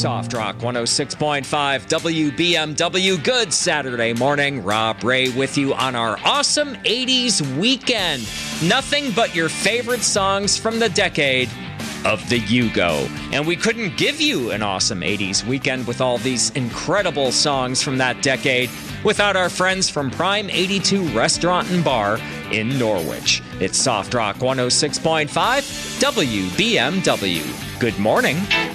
Soft Rock 106.5 WBMW. Good Saturday morning. Rob Ray with you on our awesome 80s weekend. Nothing but your favorite songs from the decade of the Yugo. And we couldn't give you an awesome 80s weekend with all these incredible songs from that decade without our friends from Prime 82 Restaurant and Bar in Norwich. It's Soft Rock 106.5 WBMW. Good morning.